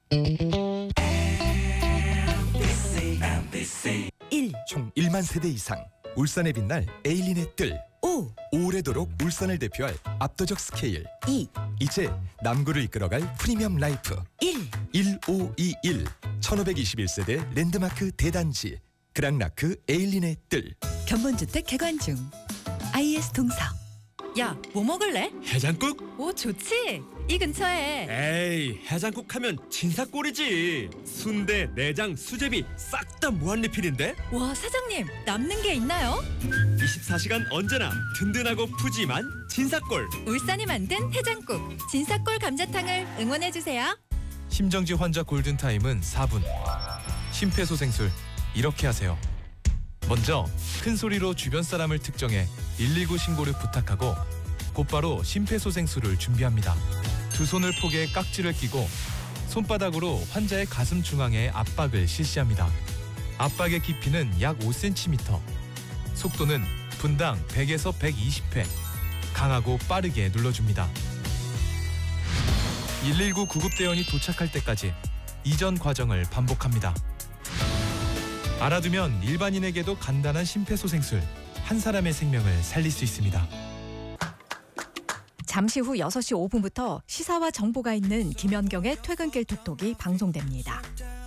1. 총 1만 세대 이상 울산에 빛날 에일린의 뜰. 5. 오래도록 울산을 대표할 압도적 스케일. 2. 이제 남구를 이끌어갈 프리미엄 라이프. 1. 1521 1521세대 랜드마크 대단지 그랑라크 에일린의 뜰. 견본주택 개관 중. IS 동서. 야, 뭐 먹을래? 해장국? 오, 좋지. 이 근처에. 에이, 해장국 하면 진사골이지. 순대, 내장, 수제비 싹 다 무한 리필인데? 와, 사장님, 남는 게 있나요? 24시간 언제나 든든하고 푸짐한 진사골. 울산이 만든 해장국 진사골 감자탕을 응원해 주세요. 심정지 환자 골든타임은 4분. 심폐소생술 이렇게 하세요. 먼저 큰 소리로 주변 사람을 특정해 119 신고를 부탁하고 곧바로 심폐소생술을 준비합니다. 두 손을 포개 깍지를 끼고 손바닥으로 환자의 가슴 중앙에 압박을 실시합니다. 압박의 깊이는 약 5cm. 속도는 분당 100에서 120회. 강하고 빠르게 눌러줍니다. 119 구급대원이 도착할 때까지 이전 과정을 반복합니다. 알아두면 일반인에게도 간단한 심폐소생술, 한 사람의 생명을 살릴 수 있습니다. 잠시 후 6시 5분부터 시사와 정보가 있는 김연경의 퇴근길 톡톡이 방송됩니다.